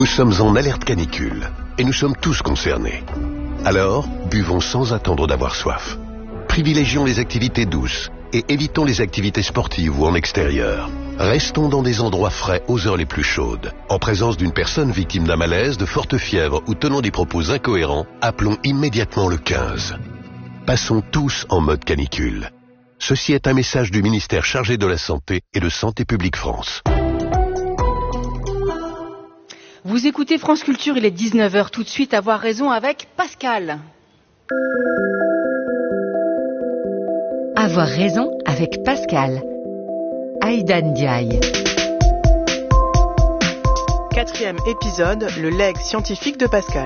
Nous sommes en alerte canicule et nous sommes tous concernés. Alors, buvons sans attendre d'avoir soif. Privilégions les activités douces et évitons les activités sportives ou en extérieur. Restons dans des endroits frais aux heures les plus chaudes. En présence d'une personne victime d'un malaise, de forte fièvre ou tenant des propos incohérents, appelons immédiatement le 15. Passons tous en mode canicule. Ceci est un message du ministère chargé de la Santé et de Santé publique France. Vous écoutez France Culture, il est 19h. Tout de suite, Avoir raison avec Pascal. Avoir raison avec Pascal. Aïda Ndiaye. 4e épisode, le legs scientifique de Pascal.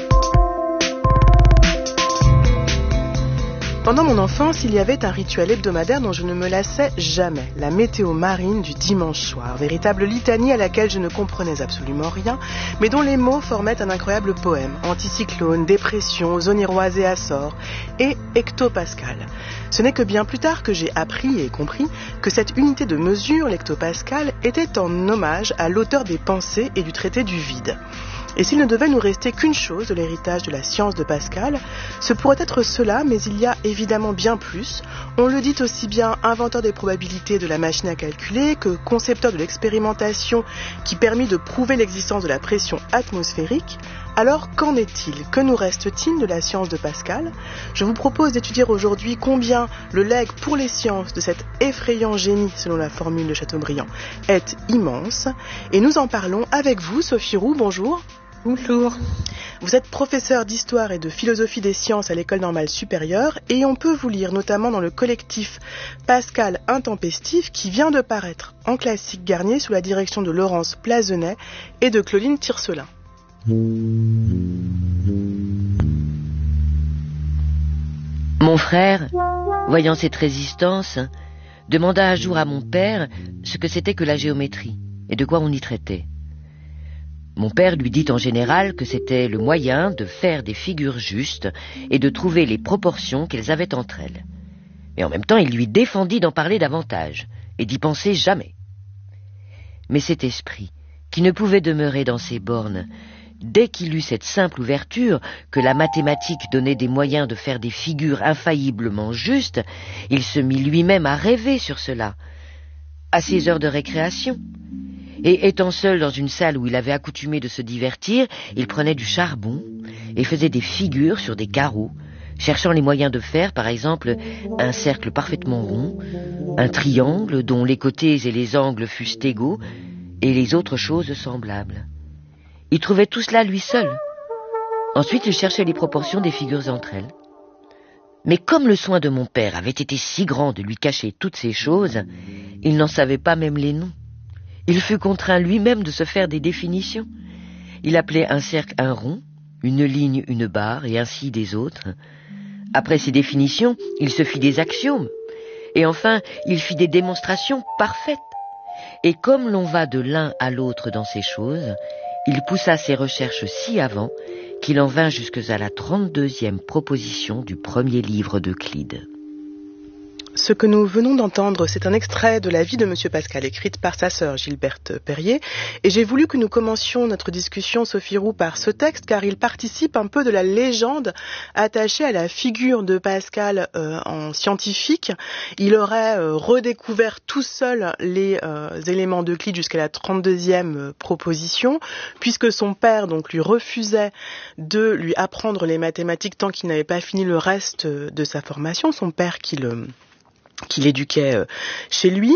Pendant mon enfance, il y avait un rituel hebdomadaire dont je ne me lassais jamais, la météo marine du dimanche soir, véritable litanie à laquelle je ne comprenais absolument rien, mais dont les mots formaient un incroyable poème, anticyclone, dépression, zone iroise et Açores, et hectopascal. Ce n'est que bien plus tard que j'ai appris et compris que cette unité de mesure, l'hectopascal, était en hommage à l'auteur des Pensées et du traité du vide. Et s'il ne devait nous rester qu'une chose de l'héritage de la science de Pascal, ce pourrait être cela, mais il y a évidemment bien plus. On le dit aussi bien inventeur des probabilités de la machine à calculer que concepteur de l'expérimentation qui permit de prouver l'existence de la pression atmosphérique. Alors, qu'en est-il? Que nous reste-t-il de la science de Pascal? Je vous propose d'étudier aujourd'hui combien le legs pour les sciences de cet effrayant génie, selon la formule de Chateaubriand, est immense. Et nous en parlons avec vous, Sophie Roux, bonjour. Bonjour. Vous êtes professeur d'histoire et de philosophie des sciences à l'École normale supérieure et on peut vous lire notamment dans le collectif Pascal Intempestif qui vient de paraître en classique Garnier sous la direction de Laurence Plazenet et de Claudine Tircelin. Mon frère, voyant cette résistance, demanda un jour à mon père ce que c'était que la géométrie et de quoi on y traitait. Mon père lui dit en général que c'était le moyen de faire des figures justes et de trouver les proportions qu'elles avaient entre elles. Mais en même temps, il lui défendit d'en parler davantage et d'y penser jamais. Mais cet esprit, qui ne pouvait demeurer dans ses bornes, dès qu'il eut cette simple ouverture que la mathématique donnait des moyens de faire des figures infailliblement justes, il se mit lui-même à rêver sur cela, à ses heures de récréation. Et étant seul dans une salle où il avait accoutumé de se divertir, il prenait du charbon et faisait des figures sur des carreaux, cherchant les moyens de faire, par exemple, un cercle parfaitement rond, un triangle dont les côtés et les angles fussent égaux, et les autres choses semblables. Il trouvait tout cela lui seul. Ensuite, il cherchait les proportions des figures entre elles. Mais comme le soin de mon père avait été si grand de lui cacher toutes ces choses, il n'en savait pas même les noms. Il fut contraint lui-même de se faire des définitions. Il appelait un cercle un rond, une ligne une barre, et ainsi des autres. Après ces définitions, il se fit des axiomes. Et enfin, il fit des démonstrations parfaites. Et comme l'on va de l'un à l'autre dans ces choses, il poussa ses recherches si avant qu'il en vint jusqu'à la 32e proposition du premier livre d'Euclide. Ce que nous venons d'entendre, c'est un extrait de la vie de Monsieur Pascal, écrite par sa sœur Gilberte Perrier. Et j'ai voulu que nous commencions notre discussion, Sophie Roux, par ce texte, car il participe un peu de la légende attachée à la figure de Pascal en scientifique. Il aurait redécouvert tout seul les éléments d'Euclide jusqu'à la 32e proposition, puisque son père donc lui refusait de lui apprendre les mathématiques tant qu'il n'avait pas fini le reste de sa formation. Son père qui l'éduquait chez lui.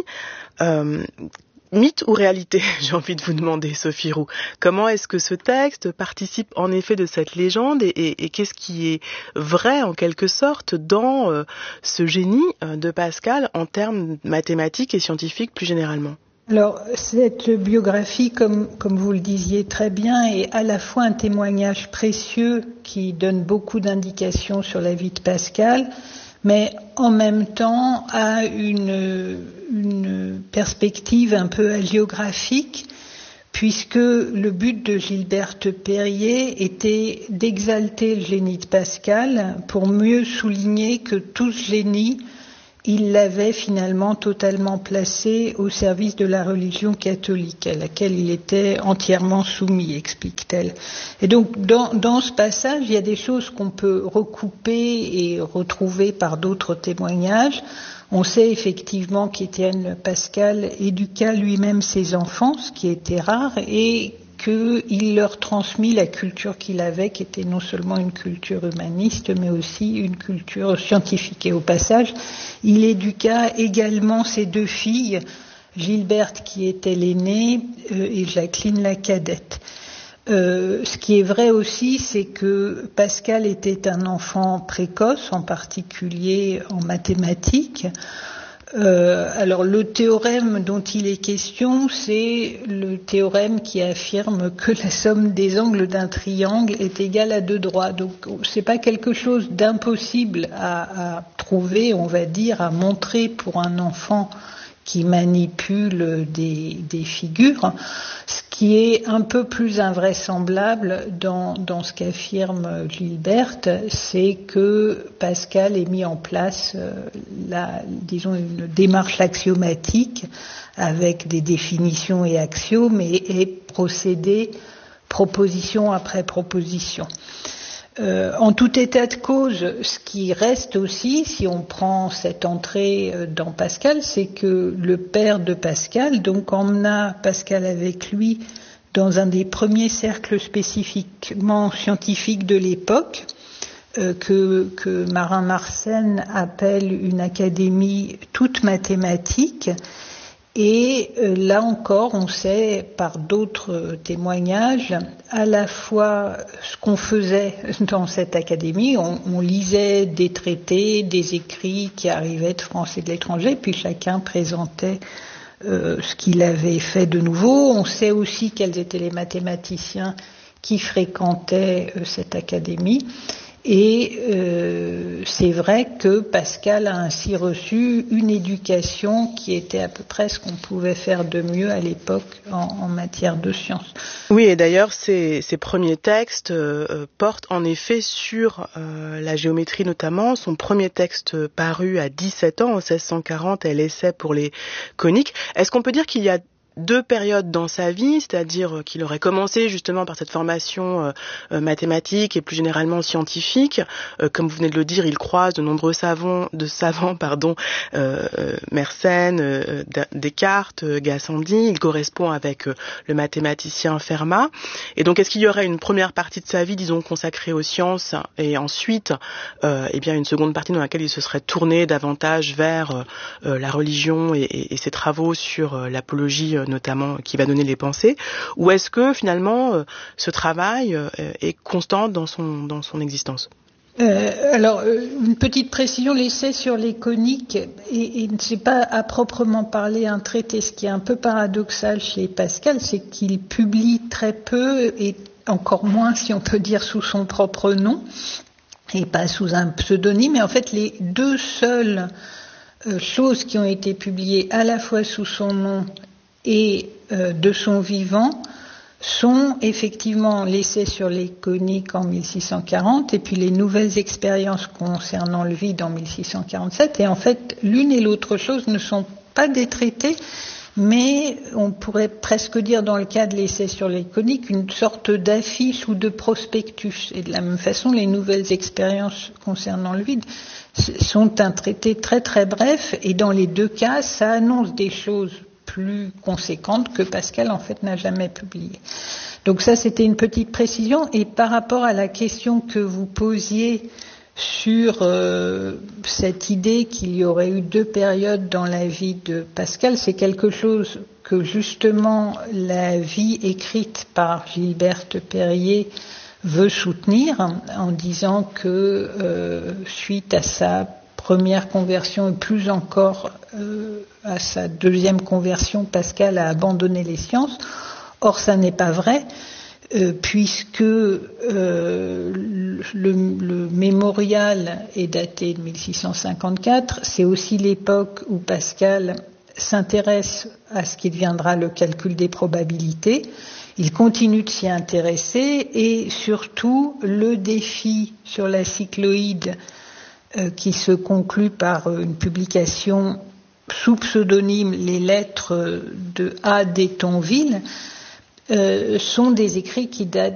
Mythe ou réalité, j'ai envie de vous demander, Sophie Roux. Comment est-ce que ce texte participe en effet de cette légende et qu'est-ce qui est vrai en quelque sorte dans ce génie de Pascal en termes mathématiques et scientifiques plus généralement? Alors, cette biographie, comme vous le disiez très bien, est à la fois un témoignage précieux qui donne beaucoup d'indications sur la vie de Pascal, mais en même temps a une perspective un peu hagiographique, puisque le but de Gilberte Perrier était d'exalter le génie de Pascal pour mieux souligner que tout ce génie il l'avait finalement totalement placé au service de la religion catholique, à laquelle il était entièrement soumis, explique-t-elle. Et donc, dans ce passage, il y a des choses qu'on peut recouper et retrouver par d'autres témoignages. On sait effectivement qu'Étienne Pascal éduqua lui-même ses enfants, ce qui était rare, et qu'il leur transmit la culture qu'il avait, qui était non seulement une culture humaniste, mais aussi une culture scientifique. Et au passage, il éduqua également ses deux filles, Gilberte qui était l'aînée et Jacqueline la cadette. Ce qui est vrai aussi, c'est que Pascal était un enfant précoce, en particulier en mathématiques. Alors le théorème dont il est question, c'est le théorème qui affirme que la somme des angles d'un triangle est égale à 2 droits. Donc c'est pas quelque chose d'impossible à trouver, on va dire, à montrer pour un enfant qui manipule des figures. Ce qui est un peu plus invraisemblable dans ce qu'affirme Gilberte, c'est que Pascal ait mis en place une démarche axiomatique avec des définitions et axiomes et procédé proposition après proposition. En tout état de cause, ce qui reste aussi, si on prend cette entrée dans Pascal, c'est que le père de Pascal donc emmena Pascal avec lui dans un des premiers cercles spécifiquement scientifiques de l'époque, que Marin Mersenne appelle une académie toute mathématique. Et là encore, on sait par d'autres témoignages à la fois ce qu'on faisait dans cette académie. On lisait des traités, des écrits qui arrivaient de France et de l'étranger, puis chacun présentait ce qu'il avait fait de nouveau. On sait aussi quels étaient les mathématiciens qui fréquentaient cette académie. Et c'est vrai que Pascal a ainsi reçu une éducation qui était à peu près ce qu'on pouvait faire de mieux à l'époque en matière de sciences. Oui, et d'ailleurs, ces premiers textes portent en effet sur la géométrie notamment. Son premier texte paru à 17 ans, en 1640, est l'essai pour les coniques. Est-ce qu'on peut dire qu'il y a 2 périodes dans sa vie, c'est-à-dire qu'il aurait commencé justement par cette formation mathématique et plus généralement scientifique. Comme vous venez de le dire, il croise de nombreux savants, Mersenne, Descartes, Gassendi. Il correspond avec le mathématicien Fermat. Et donc, est-ce qu'il y aurait une première partie de sa vie, disons, consacrée aux sciences, et ensuite, une seconde partie dans laquelle il se serait tourné davantage vers la religion et ses travaux sur l'apologie notamment, qui va donner les pensées, ou est-ce que finalement ce travail est constant dans son existence? Une petite précision, l'essai sur les coniques et c'est pas à proprement parler un traité. Ce qui est un peu paradoxal chez Pascal, c'est qu'il publie très peu et encore moins, si on peut dire, sous son propre nom et pas sous un pseudonyme. Mais en fait, les 2 seules choses qui ont été publiées à la fois sous son nom et de son vivant sont effectivement l'essai sur les coniques en 1640 et puis les nouvelles expériences concernant le vide en 1647. Et en fait, l'une et l'autre chose ne sont pas des traités, mais on pourrait presque dire dans le cas de l'essai sur les coniques une sorte d'affiche ou de prospectus. Et de la même façon, les nouvelles expériences concernant le vide sont un traité très très bref et dans les 2 cas, ça annonce des choses plus conséquente que Pascal en fait n'a jamais publié. Donc ça c'était une petite précision. Et par rapport à la question que vous posiez sur cette idée qu'il y aurait eu 2 périodes dans la vie de Pascal, c'est quelque chose que justement la vie écrite par Gilberte Perrier veut soutenir en disant que suite à sa première conversion et plus encore à sa deuxième conversion, Pascal a abandonné les sciences. Or, ça n'est pas vrai, puisque le mémorial est daté de 1654. C'est aussi l'époque où Pascal s'intéresse à ce qui deviendra le calcul des probabilités. Il continue de s'y intéresser et surtout le défi sur la cycloïde qui se conclut par une publication sous pseudonyme Les lettres de A. d'Etonville, sont des écrits qui datent